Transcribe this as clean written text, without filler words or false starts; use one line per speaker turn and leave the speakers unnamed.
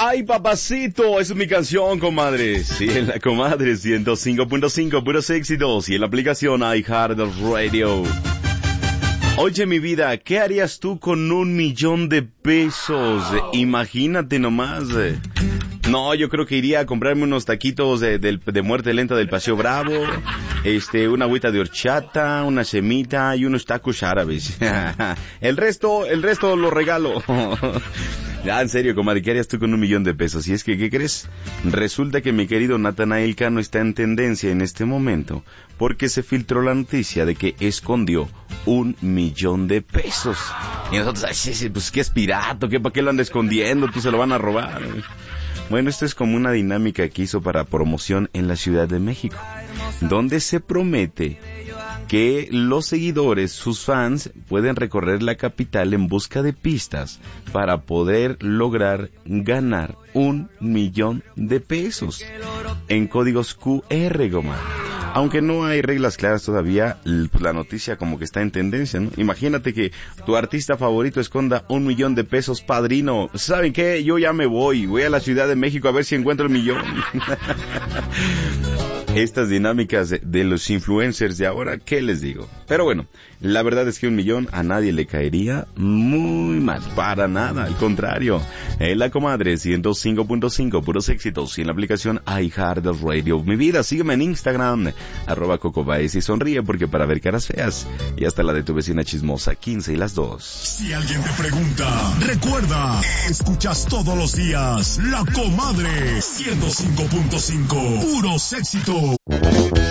Ay, papacito, esa es mi canción, comadre. Sí, en la comadre 105.5, puros éxitos. Y en la aplicación iHeartRadio. Oye, mi vida, ¿qué harías tú con 1,000,000 de pesos? Imagínate nomás. No, yo creo que iría a comprarme unos taquitos de muerte lenta del Paseo Bravo, una agüita de horchata, una semita y unos tacos árabes. El resto lo regalo. Ya, en serio, comadre, ¿qué harías tú con 1,000,000 de pesos? Y es que, ¿qué crees? Resulta que mi querido Natanael Cano está en tendencia en este momento porque se filtró la noticia de que escondió 1,000,000 de pesos. Y nosotros, pues qué es pirata, ¿para qué lo anda escondiendo? Tú se lo van a robar. Bueno, esto es como una dinámica que hizo para promoción en la Ciudad de México, donde se promete que los seguidores, sus fans, pueden recorrer la capital en busca de pistas para poder lograr ganar 1,000,000 de pesos en códigos QR, goma. Aunque no hay reglas claras todavía, la noticia como que está en tendencia, ¿no? Imagínate que tu artista favorito esconda 1,000,000 de pesos, padrino. ¿Saben qué? Yo ya me voy a la Ciudad de México a ver si encuentro el millón. Estas dinámicas de los influencers de ahora, ¿qué les digo? Pero bueno, la verdad es que 1,000,000 a nadie le caería muy mal, para nada, al contrario. En la comadre 105.5, puros éxitos, y en la aplicación iHeartRadio. Mi vida, sígueme en Instagram, @CocoBaez, y sonríe porque para ver caras feas, y hasta la de tu vecina chismosa, 15 y las 2.
Si alguien te pregunta, recuerda, escuchas todos los días La Comadre 105.5, puros éxitos.